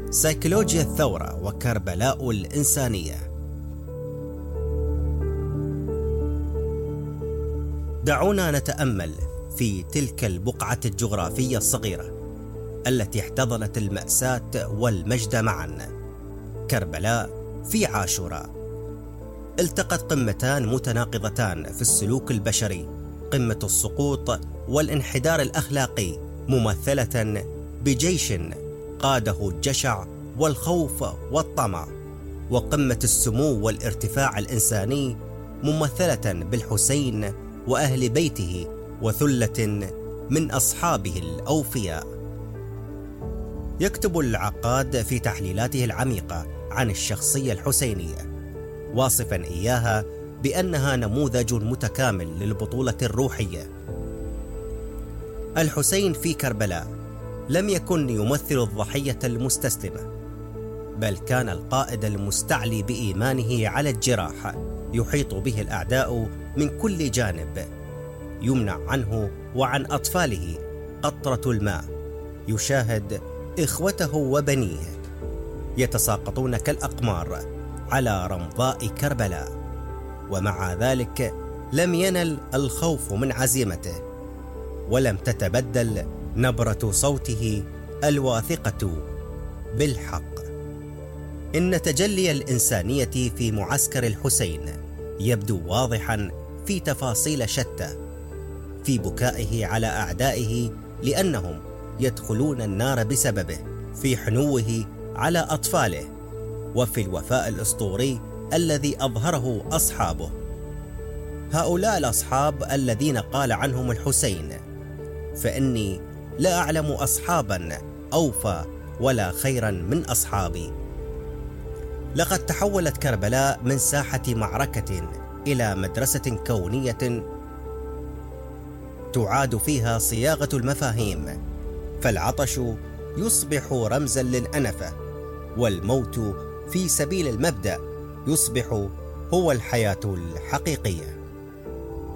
سيكولوجيا الثورة وكربلاء الإنسانية. دعونا نتأمل في تلك البقعة الجغرافية الصغيرة التي احتضنت المأساة والمجد معا. كربلاء في عاشوراء. التقت قمتان متناقضتان في السلوك البشري، قمة السقوط والانحدار الأخلاقي ممثلة بجيش قاده الجشع والخوف والطمع، وقمة السمو والارتفاع الإنساني ممثلة بالحسين وأهل بيته وثلة من أصحابه الأوفياء. يكتب العقاد في تحليلاته العميقة عن الشخصية الحسينية واصفا إياها بأنها نموذج متكامل للبطولة الروحية. الحسين في كربلاء لم يكن يمثل الضحية المستسلمة، بل كان القائد المستعلي بإيمانه على الجراح، يحيط به الأعداء من كل جانب، يمنع عنه وعن أطفاله قطرة الماء، يشاهد إخوته وبنيه يتساقطون كالأقمار على رمضاء كربلاء، ومع ذلك لم ينل الخوف من عزيمته، ولم تتبدل نبرة صوته الواثقة بالحق. إن تجلي الإنسانية في معسكر الحسين يبدو واضحا في تفاصيل شتى، في بكائه على أعدائه لأنهم يدخلون النار بسببه، في حنوه على أطفاله، وفي الوفاء الأسطوري الذي أظهره أصحابه. هؤلاء الأصحاب الذين قال عنهم الحسين: فإني لا أعلم أصحابا أوفى ولا خيرا من أصحابي. لقد تحولت كربلاء من ساحة معركة إلى مدرسة كونية تعاد فيها صياغة المفاهيم، فالعطش يصبح رمزا للأنفة، والموت في سبيل المبدأ يصبح هو الحياة الحقيقية.